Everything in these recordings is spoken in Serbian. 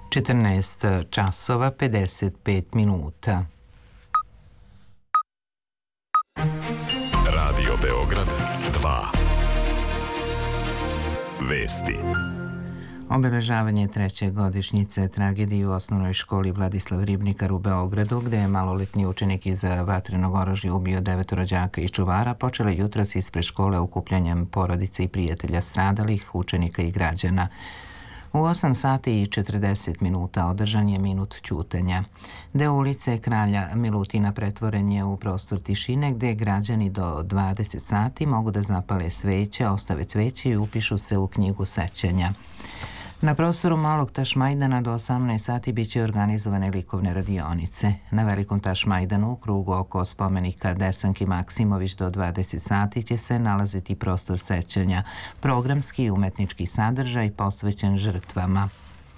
14 časova 55 minuta. Radio Beograd 2. Vesti. Obeležavanje treće godišnjice tragedije u osnovnoj školi Vladislav Ribnikar u Beogradu, gde je maloletni učenik iz vatrenog oružja ubio 9 rođaka i čuvara, počela jutros ispred škole okupljanjem porodice i prijatelja stradalih, učenika i građana. U 8 sati i 40 minuta održan je minut ćutanja. Deo ulice Kralja Milutina pretvoren je u prostor tišine gde građani do 20 sati mogu da zapale sveće, ostave cveće i upišu se u knjigu sećanja. Na prostoru Malog Tašmajdana do 18 sati biće organizovane likovne radionice. Na Velikom Tašmajdanu u krugu oko spomenika Desanki Maksimović do 20 sati će se nalaziti prostor sećanja, programski i umetnički sadržaj posvećen žrtvama.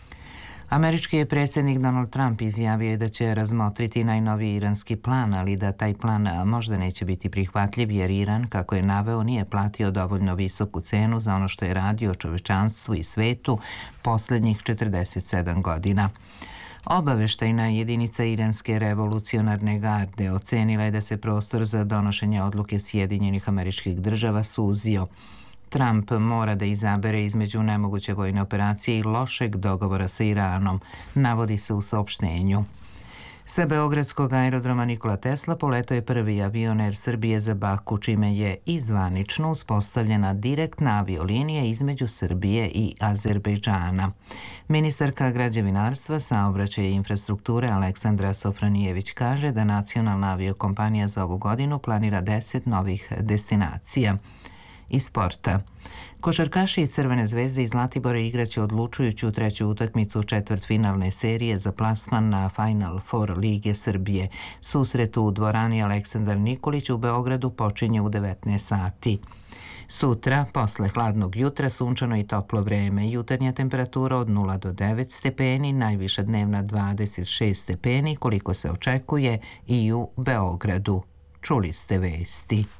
Američki je predsjednik Donald Trump izjavio da će razmotriti najnoviji iranski plan, ali da taj plan možda neće biti prihvatljiv jer Iran, kako je naveo, nije platio dovoljno visoku cenu za ono što je radio čovečanstvu i svetu posljednjih 47 godina. Obaveštajna jedinica Iranske revolucionarne garde ocenila je da se prostor za donošenje odluke Sjedinjenih Američkih Država suzio. Trump mora da izabere između nemoguće vojne operacije i lošeg dogovora sa Iranom, navodi se u saopštenju. Sa beogradskog aerodroma Nikola Tesla poletao je prvi avion Air Srbije za Baku, čime je i zvanično uspostavljena direktna aviolinija između Srbije i Azerbejdžana. Ministarka građevinarstva, saobraćaja i infrastrukture Aleksandra Sofronijević kaže da nacionalna aviokompanija za ovu godinu planira 10 novih destinacija. Iz sporta. Košarkaši iz Crvene zvezde iz Zlatibora igraće odlučujuću treću utakmicu četvrtfinalne serije za plasman na Final Four Lige Srbije. Susret u dvorani Aleksandar Nikolić u Beogradu počinje u 19 sati. Sutra, posle hladnog jutra, sunčano i toplo vreme. Jutarnja temperatura od 0 do 9 stepeni, najviša dnevna 26 stepeni, koliko se očekuje i u Beogradu. Čuli ste vesti.